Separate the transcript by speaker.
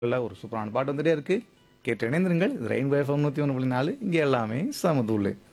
Speaker 1: ஒரு சூப்பரான பாட்டு வந்துட்டே இருக்கு. கேட்டு இணைந்திருங்கள். இது ரெயின்போ எஃப்எம் 101.4 இங்கே எல்லாமே சமதூளு.